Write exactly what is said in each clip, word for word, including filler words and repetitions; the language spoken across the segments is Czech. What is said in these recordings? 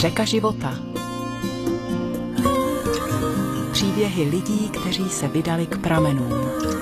Řeka života. Příběhy lidí, kteří se vydali k pramenům.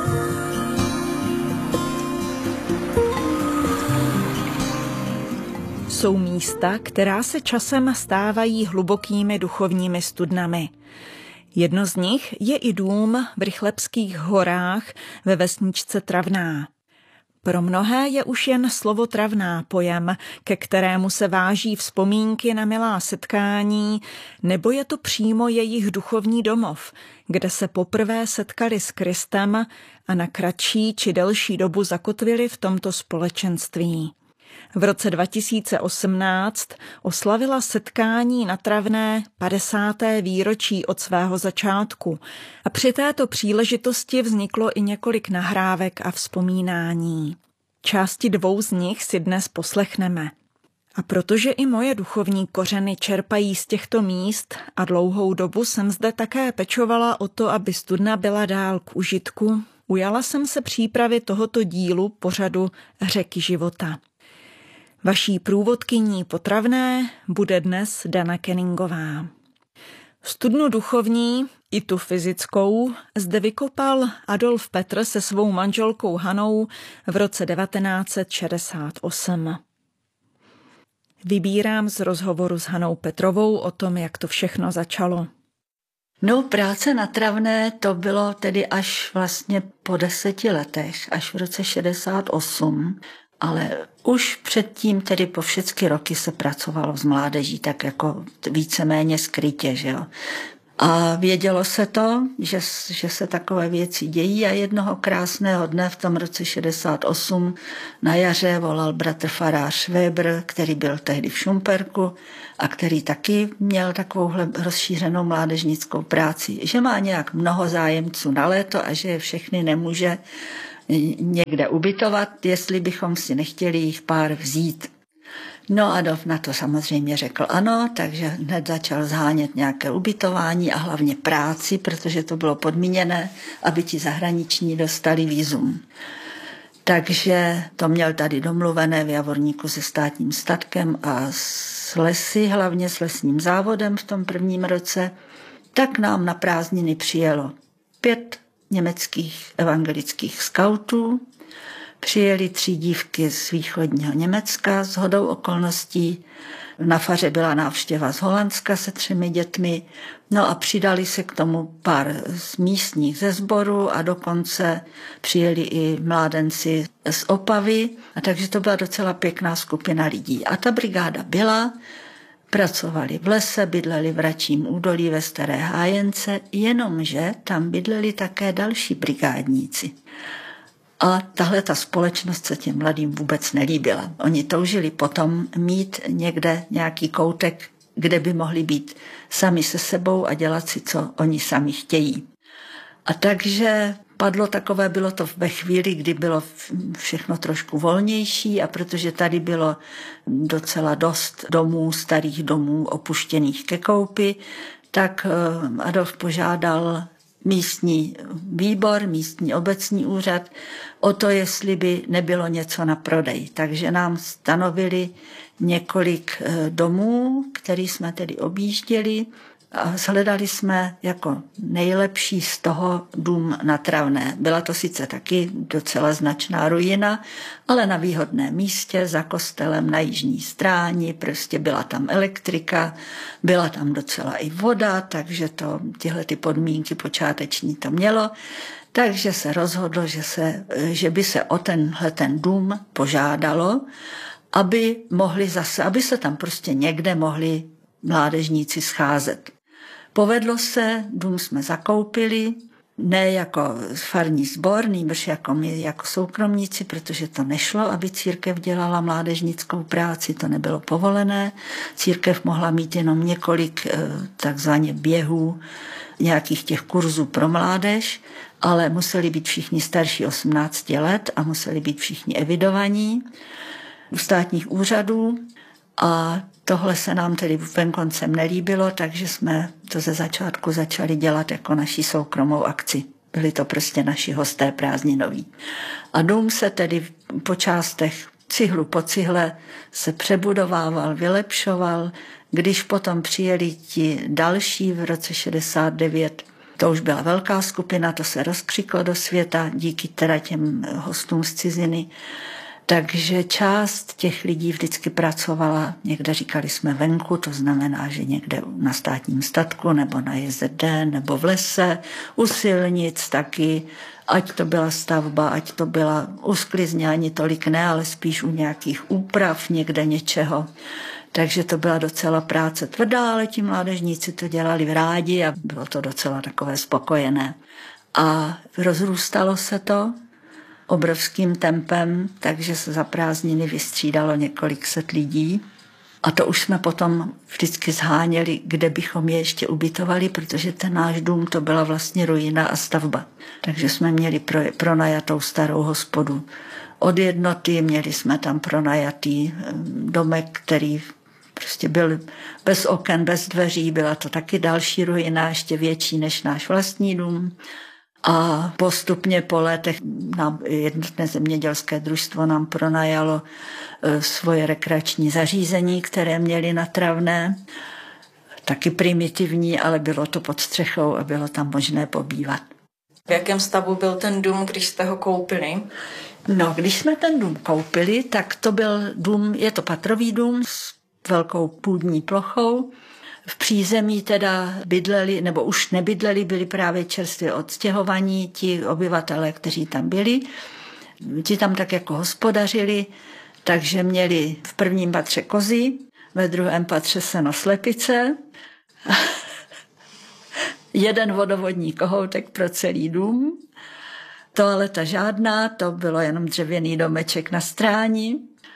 Jsou místa, která se časem stávají hlubokými duchovními studnami. Jedno z nich je i dům v Rychlebských horách ve vesničce Travná. Pro mnohé je už jen slovo Travná pojem, ke kterému se váží vzpomínky na milá setkání, nebo je to přímo jejich duchovní domov, kde se poprvé setkali s Kristem a na kratší či delší dobu zakotvili v tomto společenství. V roce dva tisíce osmnáct oslavila setkání na Travné padesáté výročí od svého začátku a při této příležitosti vzniklo i několik nahrávek a vzpomínání. Části dvou z nich si dnes poslechneme. A protože i moje duchovní kořeny čerpají z těchto míst a dlouhou dobu jsem zde také pečovala o to, aby studna byla dál k užitku, ujala jsem se přípravy tohoto dílu pořadu Řeky života. Vaší průvodkyní po Travné bude dnes Dana Kenningová. Studnu duchovní, i tu fyzickou, zde vykopal Adolf Petr se svou manželkou Hanou v roce devatenáct set šedesát osm. Vybírám z rozhovoru s Hanou Petrovou o tom, jak to všechno začalo. No, práce na Travné to bylo tedy až vlastně po deseti letech, až v roce šedesát osm, ale už předtím, tedy po všechny roky se pracovalo s mládeží, tak jako víceméně skrytě, že jo. A vědělo se to, že, že se takové věci dějí a jednoho krásného dne v tom roce šedesát osm na jaře volal bratr farář Weber, který byl tehdy v Šumperku a který taky měl takovouhle rozšířenou mládežnickou práci, že má nějak mnoho zájemců na léto a že je všechny nemůže někde ubytovat, jestli bychom si nechtěli jich pár vzít. No Adolf na to samozřejmě řekl ano, takže hned začal zhánět nějaké ubytování a hlavně práci, protože to bylo podmíněné, aby ti zahraniční dostali vízum. Takže to měl tady domluvené v Javorníku se státním statkem a s lesy, hlavně s lesním závodem v tom prvním roce, tak nám na prázdniny přijelo pět německých evangelických skautů. Přijeli tři dívky z východního Německa s shodou okolností. Na faře byla návštěva z Holandska se třemi dětmi. No a přidali se k tomu pár z místních ze sboru a dokonce přijeli i mládenci z Opavy. A takže to byla docela pěkná skupina lidí. A ta brigáda byla, pracovali v lese, bydleli v Račím údolí ve Staré Hájence, jenomže tam bydleli také další brigádníci. A tahle ta společnost se těm mladým vůbec nelíbila. Oni toužili potom mít někde nějaký koutek, kde by mohli být sami se sebou a dělat si, co oni sami chtějí. A takže padlo takové, bylo to ve chvíli, kdy bylo všechno trošku volnější a protože tady bylo docela dost domů, starých domů opuštěných ke koupi, tak Adolf požádal místní výbor, místní obecní úřad o to, jestli by nebylo něco na prodej. Takže nám stanovili několik domů, který jsme tedy objížděli a shledali jsme jako nejlepší z toho dům na Travné. Byla to sice taky docela značná ruina, ale na výhodném místě za kostelem na jižní stráni, prostě byla tam elektrika, byla tam docela i voda, takže to, tyhle ty podmínky počáteční to mělo. Takže se rozhodlo, že, se, že by se o tenhle ten dům požádalo, aby mohli zase, aby se tam prostě někde mohli mládežníci scházet. Povedlo se, dům jsme zakoupili, ne jako farní sbor, nýbrž jako my, jako soukromníci, protože to nešlo, aby církev dělala mládežnickou práci, to nebylo povolené. Církev mohla mít jenom několik takzvaně běhů, nějakých těch kurzů pro mládež, ale museli být všichni starší osmnácti let a museli být všichni evidovaní u státních úřadů. A tohle se nám tedy venkoncem nelíbilo, takže jsme to ze začátku začali dělat jako naši soukromou akci. Byli to prostě naši hosté prázdninoví. A dům se tedy po částech cihlu po cihle se přebudovával, vylepšoval. Když potom přijeli ti další v roce šedesát devět, to už byla velká skupina, to se rozkřiklo do světa díky teda těm hostům z ciziny. Takže část těch lidí vždycky pracovala, někde říkali jsme venku, to znamená, že někde na státním statku nebo na J Z D nebo v lese, u silnic taky, ať to byla stavba, ať to byla usklizně, ani tolik ne, ale spíš u nějakých úprav někde něčeho. Takže to byla docela práce tvrdá, ale ti mládežníci to dělali rádi a bylo to docela takové spokojené. A rozrůstalo se to obrovským tempem, takže se za prázdniny vystřídalo několik set lidí. A to už jsme potom vždycky zháněli, kde bychom je ještě ubytovali, protože ten náš dům to byla vlastně ruina a stavba. Takže jsme měli pro, pronajatou starou hospodu. Od jednoty měli jsme tam pronajatý domek, který prostě byl bez oken, bez dveří. Byla to taky další ruina, ještě větší než náš vlastní dům. A postupně po letech nám jednotné zemědělské družstvo nám pronajalo svoje rekreační zařízení, které měli na Travné. Taky primitivní, ale bylo to pod střechou a bylo tam možné pobývat. V jakém stavu byl ten dům, když jste ho koupili? No, když jsme ten dům koupili, tak to byl dům, je to patrový dům s velkou půdní plochou. V přízemí teda bydleli, nebo už nebydleli, byli právě čerstvě odstěhovaní ti obyvatelé, kteří tam byli. Ti tam tak jako hospodařili, takže měli v prvním patře kozy, ve druhém patře senoslepice, jeden vodovodní kohoutek pro celý dům, toaleta žádná, to bylo jenom dřevěný domeček na stráni,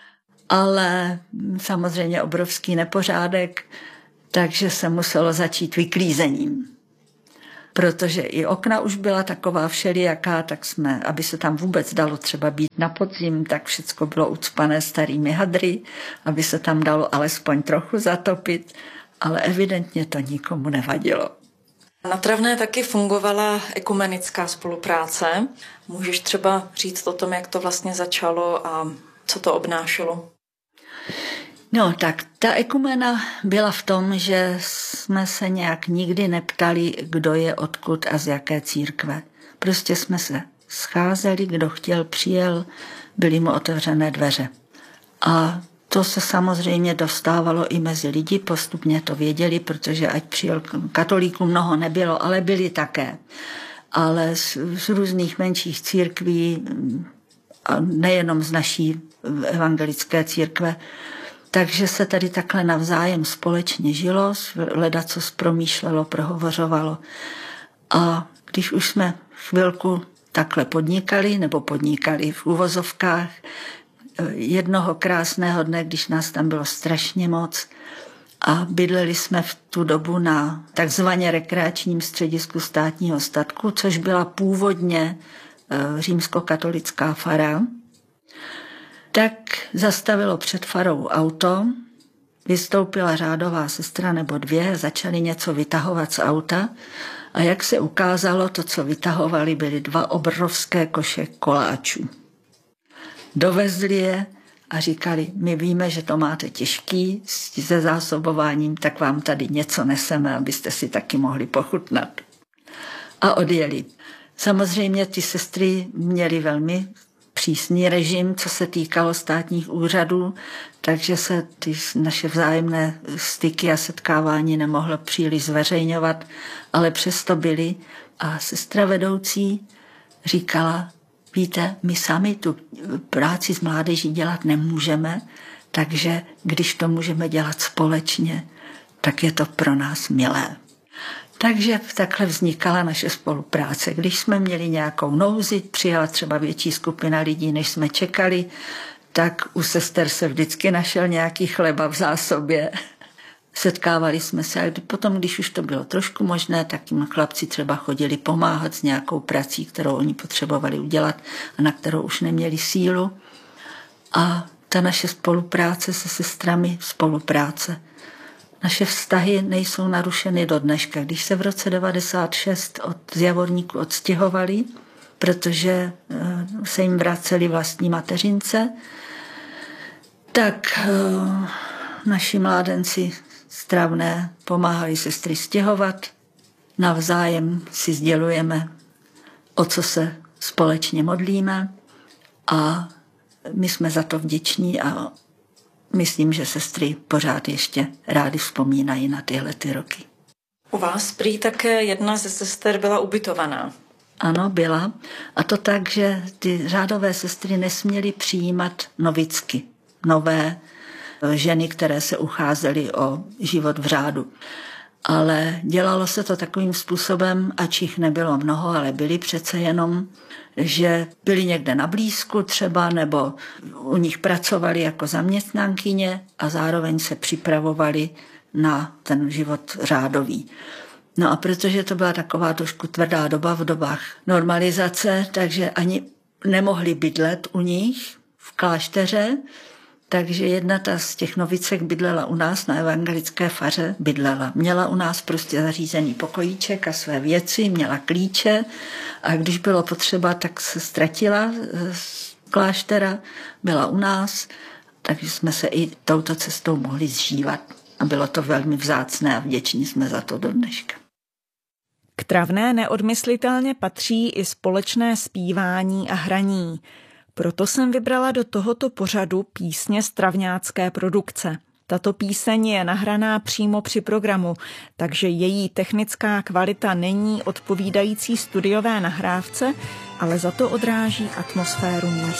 ale samozřejmě obrovský nepořádek, takže se muselo začít vyklízením. Protože i okna už byla taková všelijaká, tak jsme, aby se tam vůbec dalo třeba být na podzim, tak všecko bylo ucpané starými hadry, aby se tam dalo alespoň trochu zatopit, ale evidentně to nikomu nevadilo. Na Travné taky fungovala ekumenická spolupráce. Můžeš třeba říct o tom, jak to vlastně začalo a co to obnášelo? No tak ta ekumena byla v tom, že jsme se nějak nikdy neptali, kdo je odkud a z jaké církve. Prostě jsme se scházeli, kdo chtěl, přijel, byly mu otevřené dveře. A to se samozřejmě dostávalo i mezi lidi, postupně to věděli, protože ať přijel katolíků mnoho nebylo, ale byli také. Ale z, z různých menších církví, a nejenom z naší evangelické církve, takže se tady takhle navzájem společně žilo, ledacos promýšlelo, prohovořovalo. A když už jsme chvilku takhle podnikali, nebo podnikali v uvozovkách, jednoho krásného dne, když nás tam bylo strašně moc a bydleli jsme v tu dobu na takzvaně rekreačním středisku státního statku, což byla původně římskokatolická fara, tak zastavilo před farou auto, vystoupila řádová sestra nebo dvě, začali něco vytahovat z auta a jak se ukázalo, to, co vytahovali, byly dva obrovské koše koláčů. Dovezli je a říkali, my víme, že to máte těžký se zásobováním, tak vám tady něco neseme, abyste si taky mohli pochutnat. A odjeli. Samozřejmě ty sestry měly velmi přísný režim, co se týkalo státních úřadů, takže se ty naše vzájemné styky a setkávání nemohlo příliš zveřejňovat, ale přesto byly. A sestra vedoucí říkala, víte, my sami tu práci s mládeží dělat nemůžeme, takže když to můžeme dělat společně, tak je to pro nás milé. Takže takhle vznikala naše spolupráce. Když jsme měli nějakou nouzi, přijela třeba větší skupina lidí, než jsme čekali, tak u sester se vždycky našel nějaký chleba v zásobě. Setkávali jsme se a potom, když už to bylo trošku možné, tak jim chlapci třeba chodili pomáhat s nějakou prací, kterou oni potřebovali udělat a na kterou už neměli sílu. A ta naše spolupráce se sestrami, spolupráce. Naše vztahy nejsou narušeny do dneška. Když se v roce devadesát šest od z Javorníku odstěhovali, protože se jim vraceli vlastní mateřince, Tak naši mládenci z Travné pomáhali sestry stěhovat. Navzájem si sdělujeme, o co se společně modlíme a my jsme za to vděční a myslím, že sestry pořád ještě rády vzpomínají na tyhle ty roky. U vás prý také jedna ze sester byla ubytovaná. Ano, byla. A to tak, že ty řádové sestry nesměly přijímat novicky, nové ženy, které se ucházely o život v řádu. Ale dělalo se to takovým způsobem, ač jich nebylo mnoho, ale byli přece jenom, že byli někde na blízku třeba, nebo u nich pracovali jako zaměstnankyně a zároveň se připravovali na ten život řádový. No a protože to byla taková trošku tvrdá doba v dobách normalizace, takže ani nemohli bydlet u nich v klášteře, takže jedna ta z těch novicek bydlela u nás na evangelické faře, bydlela. Měla u nás prostě zařízený pokojíček a své věci, měla klíče a když bylo potřeba, tak se ztratila z kláštera, byla u nás, takže jsme se i touto cestou mohli zžívat. A bylo to velmi vzácné a vděční jsme za to do dneška. K Travné neodmyslitelně patří i společné zpívání a hraní. Proto jsem vybrala do tohoto pořadu písně z travňácké produkce. Tato píseň je nahraná přímo při programu, takže její technická kvalita není odpovídající studiové nahrávce, ale za to odráží atmosféru místa.